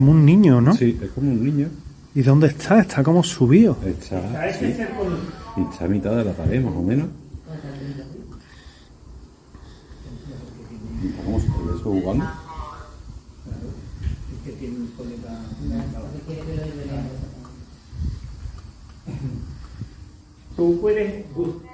Como un niño, ¿no? Sí, es como un niño. ¿Y dónde está? Está como subido. Está, sí, y está a mitad de la pared, más o menos. ¿Cómo se ve eso jugando? Tú puedes...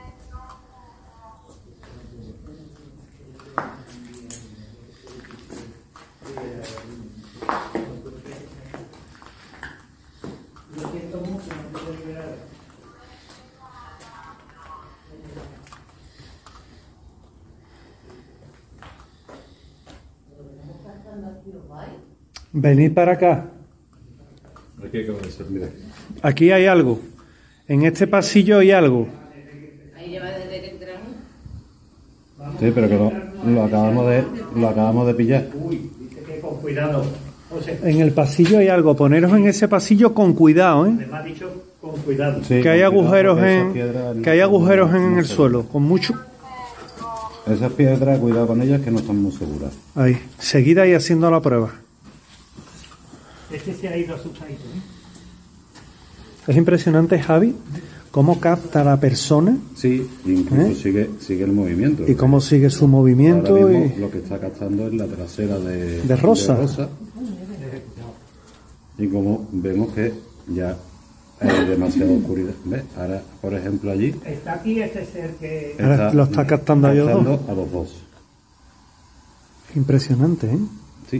Venid para acá. Aquí acaba de ser, mira. Aquí hay algo. En este pasillo hay algo. Ahí lleva desde que entramos. Sí, pero que lo acabamos de pillar. Uy, dice que con cuidado. José, En el pasillo hay algo. Poneros en ese pasillo con cuidado, ¿eh? me ha dicho con cuidado. Sí, Que hay con cuidado, agujeros porque en, esas piedras que hay agujeros en no el se suelo. Con mucho... ven. Esas piedras, cuidado con ellas, que no están muy seguras. Ahí. Seguid ahí haciendo la prueba. Este se ha ido asustadito, ¿eh? Es impresionante, Javi, cómo capta a la persona Sí, incluso sigue el movimiento. y cómo sigue su movimiento. Ahora mismo Y... lo que está captando es la trasera De Rosa. Y como vemos que ya hay demasiada oscuridad. ¿Ves? Ahora, por ejemplo, allí Está aquí este ser que... Ahora lo está captando a ellos dos. a los dos. Impresionante, ¿eh? Sí,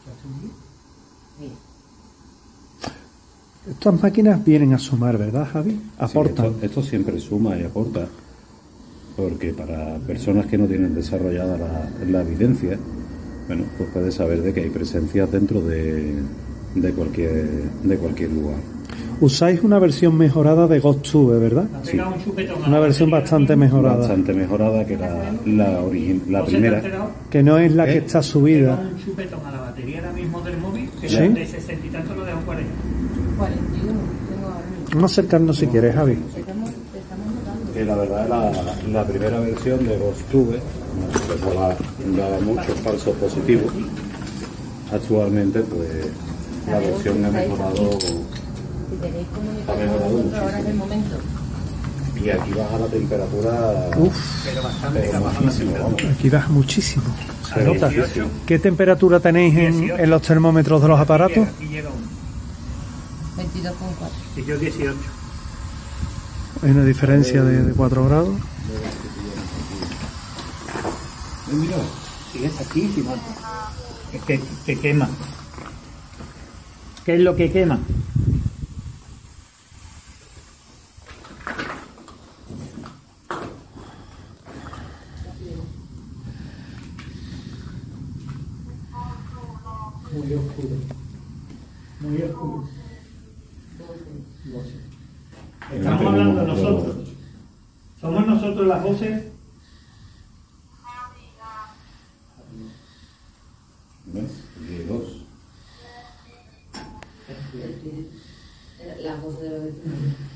Estas máquinas vienen a sumar, ¿verdad, Javi? sí, Aportan. esto siempre suma y aporta, porque para personas que no tienen desarrollada la evidencia, bueno, pues puedes saber de que hay presencias dentro de cualquier lugar. Usáis una versión mejorada de GhostTube, ¿verdad? ha pegado un chupetón a Una la versión batería. bastante mejorada. Bastante mejorada que la José, ¿te has primera. enterado? Que no es la que ¿Eh? está Ha subida. pegado un chupetón a la batería ahora mismo del móvil, que ¿Sí? de 60 y tanto lo dejo 40. 41 tengo ahora mismo. Vamos a acercarnos si quieres, Javi. Estamos notando. Que la verdad la primera versión de GhostTube daba muchos falsos positivos. Actualmente pues la versión ha mejorado Si tenéis Ha mejorado comunicación muchísimo. ahora es el momento. y aquí baja la temperatura Pero bastante, pero que ha bajado la muchísimo, temperatura. vamos. Aquí baja muchísimo. Se Pero nota. 18. ¿Qué temperatura tenéis en los termómetros de los aparatos? Aquí llega uno. 22,4. Y yo 18. Hay una diferencia de 4 grados. Mira, Sí, es aquí, sí, bueno. Es que quema. ¿Qué es lo que quema? Muy oscuro. Muy oscuro. Estamos hablando nosotros. ¿Somos nosotros las voces? ¿ves? De dos. Las voces de los vecinos.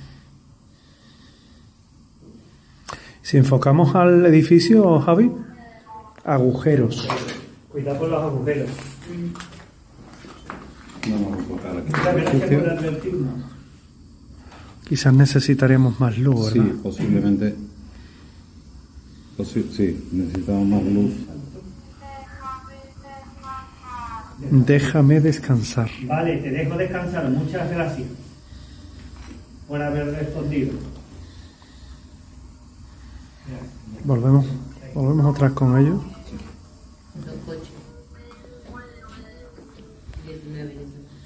Si enfocamos al edificio, Javi, agujeros. Cuidado con los agujeros. Vamos a enfocar aquí. Muchas gracias por advertirnos. Quizás necesitaremos más luz, Sí, ¿verdad? posiblemente. Sí, necesitamos más luz. Déjame descansar. Vale, te dejo descansar. Muchas gracias por haber respondido. Volvemos otra vez con ellos. Dos coches. 19.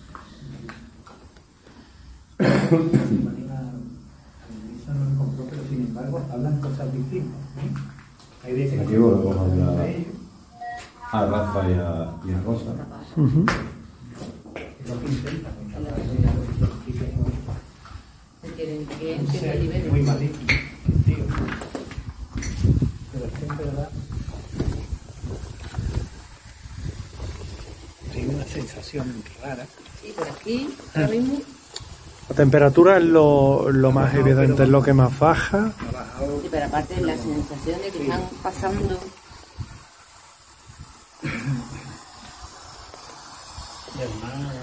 Eso no lo compró, pero sin embargo hablan cosas distintas. Hay veces Aquí que volvemos a hablan hablar. de ellos, A Rafa y a Rosa. Ujú. es lo que intentan. Se quieren que Un entre ser y liberen. muy maligno, tío. Pero es que en verdad tengo una sensación rara. Sí, por aquí, ahora mismo, La temperatura es lo más evidente, es lo que más baja. Ha bajado. sí, pero aparte la sensación de que están pasando. Y además